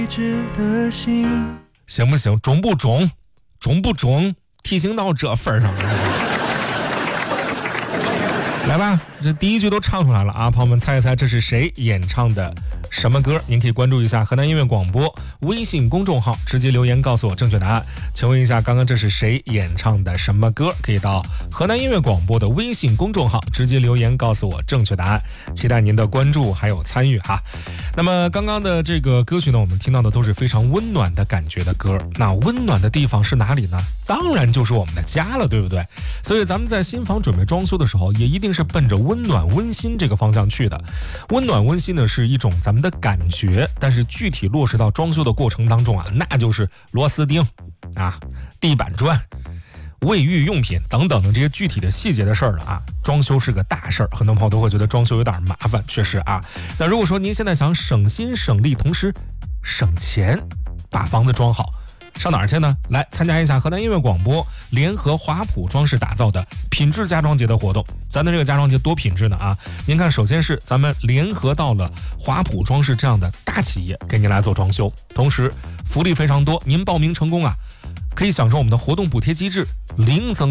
行不行？中不中？中不中？提醒到这份上了。来吧，这第一句都唱出来了啊！朋友们猜一猜这是谁演唱的什么歌？您可以关注一下河南音乐广播微信公众号，直接留言告诉我正确答案。请问一下，刚刚这是谁演唱的什么歌？可以到河南音乐广播的微信公众号直接留言告诉我正确答案。期待您的关注还有参与哈。那么刚刚的这个歌曲呢，我们听到的都是非常温暖的感觉的歌。那温暖的地方是哪里呢？当然就是我们的家了，对不对？所以咱们在新房准备装修的时候，也一定是奔着温暖温馨这个方向去的。温暖温馨呢是一种咱们的感觉，但是具体落实到装修的过程当中啊，那就是螺丝钉啊、地板砖、卫浴用品等等的这些具体的细节的事儿了啊。装修是个大事儿，很多朋友都会觉得装修有点麻烦，确实啊。那如果说您现在想省心省力，同时省钱，把房子装好，上哪儿去呢？来参加一下河南音乐广播联合华普装饰打造的品质家装节的活动。咱的这个家装节多品质呢啊！您看，首先是咱们联合到了华普装饰这样的大企业给您来做装修，同时福利非常多，您报名成功啊，可以享受我们的活动补贴机制，零增